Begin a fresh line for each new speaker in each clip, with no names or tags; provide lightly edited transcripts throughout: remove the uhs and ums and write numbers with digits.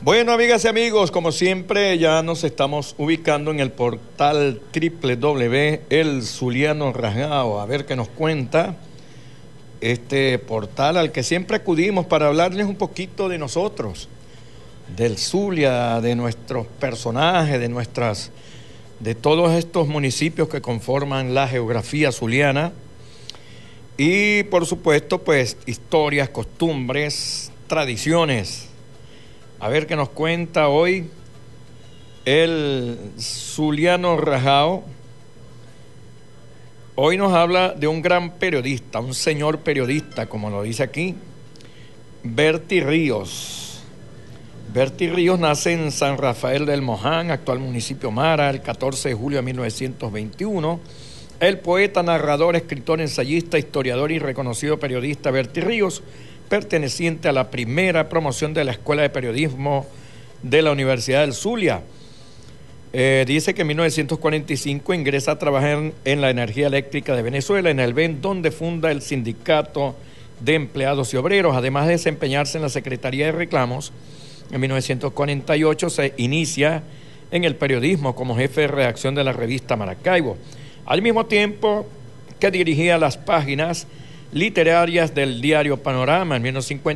Bueno, amigas y amigos, como siempre ya nos estamos ubicando en el portal El Zuliano Rasgado. A ver qué nos cuenta este portal al que siempre acudimos para hablarles un poquito de nosotros, del Zulia, de nuestros personajes, de todos estos municipios que conforman la geografía zuliana y, por supuesto, pues historias, costumbres, tradiciones. A ver qué nos cuenta hoy el Zuliano Rasgado. Hoy nos habla de un gran periodista, un señor periodista, como lo dice aquí, Berti Ríos. Berti Ríos nace en San Rafael del Moján, actual municipio Mara, el 14 de julio de 1921. El poeta, narrador, escritor, ensayista, historiador y reconocido periodista Berti Ríos, perteneciente a la primera promoción de la Escuela de Periodismo de la Universidad del Zulia. Dice que en 1945 ingresa a trabajar en la energía eléctrica de Venezuela, en el VEN, donde funda el Sindicato de Empleados y Obreros. Además de desempeñarse en la Secretaría de Reclamos, en 1948 se inicia en el periodismo como jefe de redacción de la revista Maracaibo, al mismo tiempo que dirigía las páginas literarias del diario Panorama. En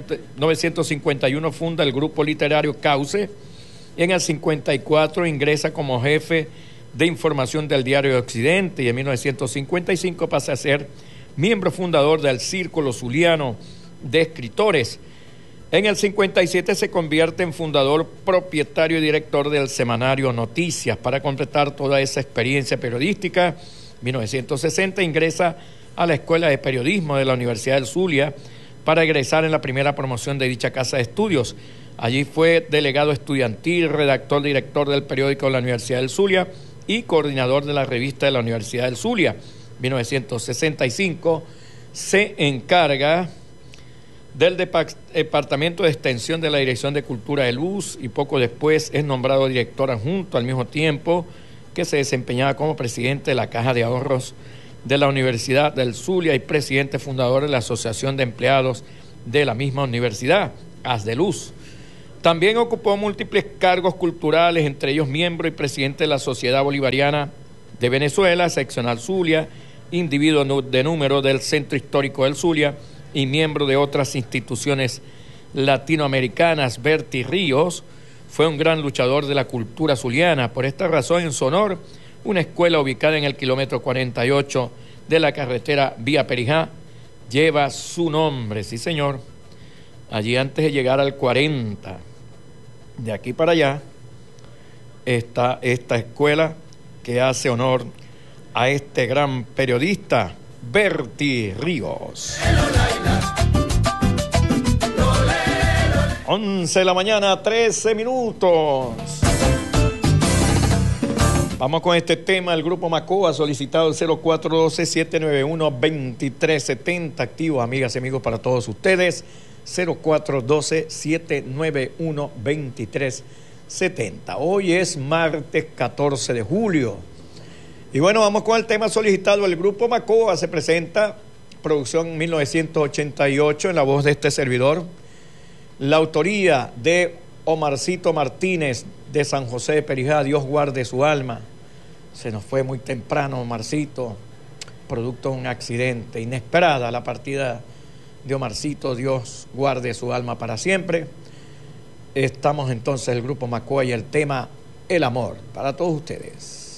1951 funda el grupo literario Cauce y en el 54 ingresa como jefe de información del diario Occidente y en 1955 pasa a ser miembro fundador del Círculo Zuliano de Escritores. En el 57 se convierte en fundador, propietario y director del semanario Noticias. Para completar toda esa experiencia periodística, en 1960 ingresa a la Escuela de Periodismo de la Universidad del Zulia para egresar en la primera promoción de dicha casa de estudios. Allí fue delegado estudiantil, redactor, director del periódico de la Universidad del Zulia y coordinador de la revista de la Universidad del Zulia. En 1965 se encarga del Departamento de Extensión de la Dirección de Cultura de Luz y poco después es nombrado director adjunto, al mismo tiempo que se desempeñaba como presidente de la Caja de Ahorros de la Universidad del Zulia y presidente fundador de la Asociación de Empleados de la misma universidad, Asdeluz. También ocupó múltiples cargos culturales, entre ellos miembro y presidente de la Sociedad Bolivariana de Venezuela, seccional Zulia, individuo de número del Centro Histórico del Zulia y miembro de otras instituciones latinoamericanas. Berti Ríos fue un gran luchador de la cultura zuliana. Por esta razón, en su honor, una escuela ubicada en el kilómetro 48 de la carretera Vía Perijá lleva su nombre. Sí, señor. Allí, antes de llegar al 40, de aquí para allá, está esta escuela que hace honor a este gran periodista, Berti Ríos. 11 de la mañana, 13 minutos. Vamos con este tema. El Grupo Macoa ha solicitado el 0412-791-2370. Activos, amigas y amigos, para todos ustedes. 0412-791-2370. Hoy es martes 14 de julio. Y bueno, vamos con el tema solicitado. El Grupo Macoa se presenta, producción 1988, en la voz de este servidor. La autoría de Omarcito Martínez de San José de Perijá. Dios guarde su alma. Se nos fue muy temprano Omarcito, producto de un accidente. Inesperada la partida de Omarcito. Dios guarde su alma para siempre. Estamos entonces el Grupo Macoa y el tema El Amor para todos ustedes.